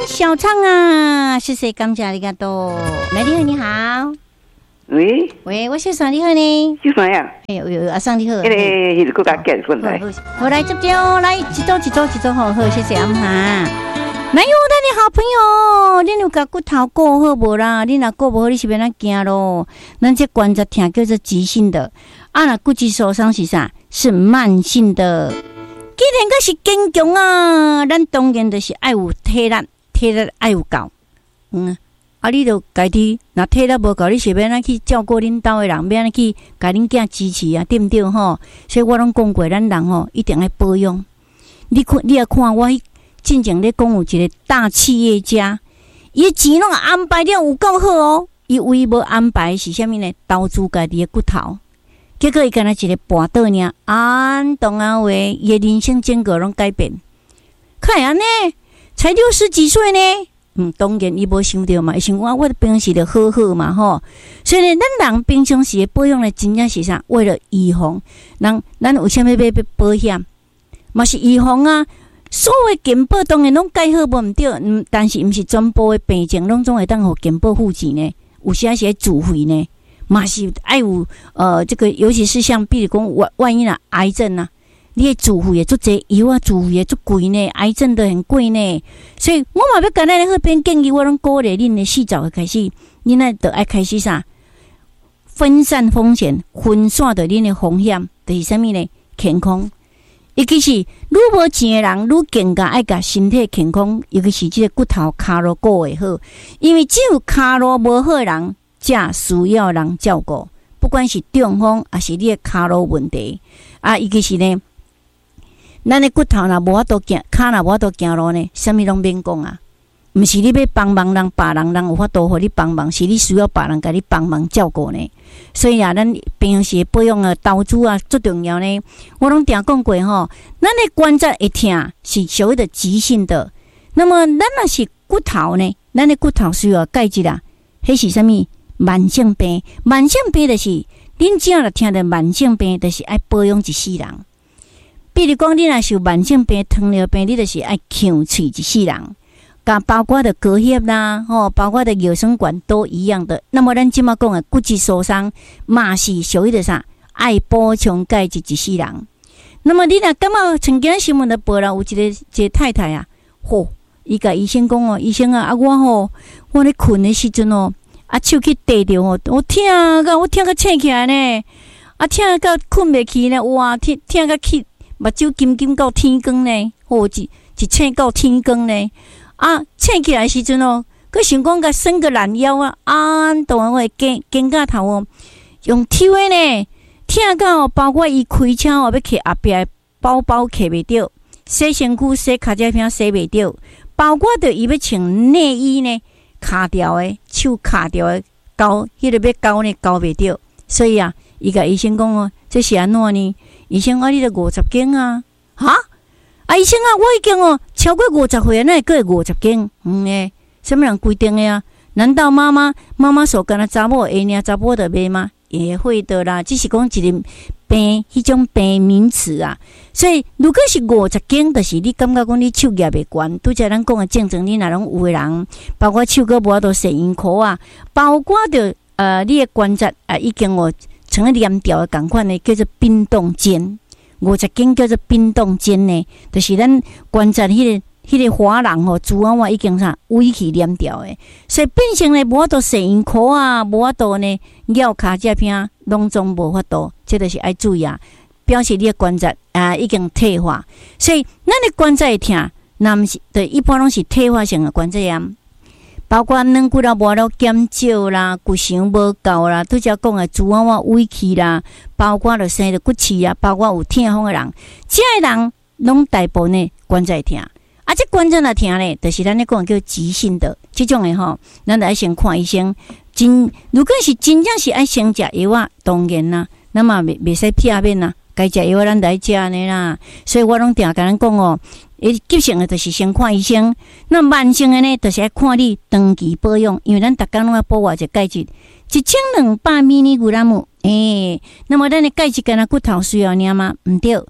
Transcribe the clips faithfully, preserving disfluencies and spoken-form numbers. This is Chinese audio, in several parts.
小唱啊，谢谢感谢ありがとう。来，你好，你好。 喂喂，我小爽你好呢？ 小爽呀！ 哎呦呦，阿爽你好。 迄个迄个国家结婚来， 我来接着来一组一组一组好好，谢谢阿哈。来哟，咱的好朋友，恁有甲骨头顾好无啦？恁若顾无好，你是要怎行咯？咱这关节疼叫做急性的，啊，若骨质受伤是啥？是慢性的。既然个是坚强啊，咱当然就是爱有体力，体力爱有够。嗯，啊，你著家己若体力无够，你是要怎去照顾恁兜的人？要怎去甲恁囝支持啊？对不对吼？所以我拢讲过，咱人吼一定要保养。你看，你也看我。进前咧讲有一个大企业家，伊钱拢安排了有够好哦。伊唯一无安排是啥物呢？投资家己的骨头，结果伊干那一个跋倒尔，安当啊话，伊的人生整个拢改变。看安尼，才六十几岁呢。嗯，当然伊无想到嘛，伊想我我的平时就好好嘛吼。所以呢，咱人平常时的保养呢，真正是啥？为了预防，人咱有啥物要要保险，嘛是预防啊。所谓健保当然拢改好无毋对，嗯，但是毋是全部的病症拢总会当互健保付钱呢。有些是自费呢，嘛是爱有呃这个，尤其是像比如讲万万一啦癌症啊，你的自费也足济，药啊自费也足贵呢，癌症都很贵呢。所以我嘛要甲咱好边建议，我拢鼓励恁的四早开始，恁那就爱开始啥分散风险，分散着恁的风险，就是啥物呢？健康。尤其是愈无钱的人，愈更加爱甲身体健康，尤其是这个骨头骹路顾会好，因为只有骹路无好的人，才需要人照顾。不管是中风，还是你的骹路问题，啊，尤其是呢，咱的骨头若无法度行，骹若无法度行路呢，啥物拢免讲啊。毋是你要帮忙人，别人人有法度互你帮忙，是你需要别人甲你帮忙照顾呢。所以啊，咱平时保养啊、投资啊，最重要呢。我拢定讲过吼，咱的关节会痛是所谓的急性的。那么咱若是骨头呢，咱的骨头需要钙质啊，迄是啥物？慢性病，慢性病就是恁只要若听到慢性病，就是爱保养一世人。比如讲，你若是有慢性病、糖尿病，你就是爱呛喙一世人。甲包括的高血啦，吼，包括的尿酸管都一样的。那么咱即马讲的骨质疏松，嘛是属于的啥？爱补充钙质一世人。那么你若感觉曾经新闻的报啦，有一个一个太太啊，吼，伊甲医生讲哦，医生啊，啊我吼，我咧困的时阵哦，啊手去逮着哦，我痛甲我痛甲醒起来呢，啊痛甲困袂去呢，哇，痛痛甲去目睭金金到天光呢，吼一一醒到天光呢。啊，醒起来时阵哦，佮想讲甲伸个懒腰啊，安当然会肩肩胛头哦，用抽的呢，痛到包括伊开车哦，要摕后壁的包包摕袂着，洗身躯洗骹脚片洗袂着，包括着伊要穿内衣呢，卡掉的手卡掉的交，迄个要交呢交袂着，所以啊，伊甲医生讲哦，这是安怎呢？医生啊，你得五十斤啊，哈？啊，医生啊，我已经哦超过五十岁啊，那会过五十斤？嗯诶，什么人规定的啊？难道妈妈妈妈所干的查某会呢？查某的袂吗？也会的啦，只是讲一个病，迄种病名词啊。所以如果是五十斤，就是你感觉讲你手业袂悬，拄则咱讲的正常，你若拢有的人，包括手个无法度洗银箍啊，包括着呃你的关节啊，已经哦成了黏掉的共款的，叫做冰冻肩。五十斤叫做冰冻肩呢，就是咱关节迄个、迄个滑囊吼，自然话已经啥萎去黏掉诶，所以变成咧无法度洗银箍啊，无法度呢咬骹脚片，拢总无法度，这就是爱注意啊，表示你的关节啊已经退化，所以咱的关节会痛，那毋是对一般拢是退化性的关节炎。包括软骨啊无了减少啦，骨相无够啦，拄则讲的自然话萎去啦，包括了生着骨刺啊，包括有痛风的人，这个人拢大部分呢关节痛，啊，这关节若痛咧，就是咱咧讲叫急性的，这种的吼，咱得爱先看医生。真如果是真正是爱先食药啊，当然啦，那么袂袂使避免啦，该食药咱得爱食呢啦。所以我拢定甲咱讲哦。诶，急性的就是先看医生，那慢性的呢，就是要看你长期保养，因为咱逐工拢要补偌者钙质，一千两百毫米古拉姆。诶，那么咱的钙质干那骨头需要领吗？毋对，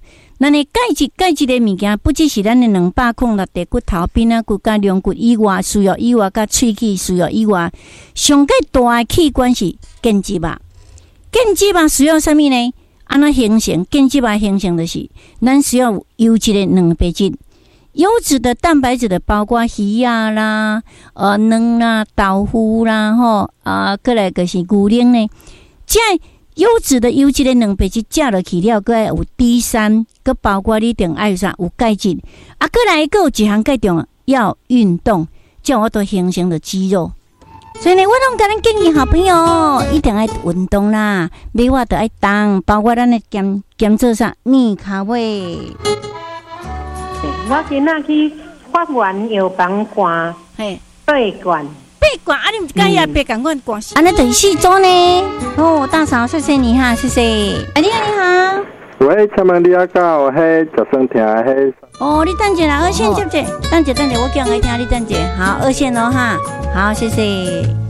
咱的钙质，钙质的物件不只是咱的两百孔六地骨头、边仔骨、甲龙骨以外，需要以外，甲喙齿需要以外，上个大的器官是腱肌肉。腱肌肉需要什么呢？安怎形成？腱肌肉形成就是咱需要优质的蛋白质。优质的蛋白质的包括鱼啊啦、呃卵啦、豆腐啦，吼啊，过来就是牛奶呢。这优质的优质的蛋白质食落去了，搁有 D 三，搁包括你定爱有啥有钙质，啊，过来搁有一项介重要运动，这样我都形成了肌肉。所以呢，我拢甲咱建议好朋友一定爱运动啦，每我都爱动，包括咱的减减做啥练骹尾。 我今仔去发完药房看， 嘿， 八罐， 八罐啊！你唔介意啊？八罐我罐，安尼就是四组呢。哦，大嫂，谢谢你哈，谢谢。哎，你好，你好。 喂，请问你阿到迄食酸甜迄？ 哦，你等一下，二线接者，等一等一，我叫来听你等一下。好，二线哦哈，好，谢谢。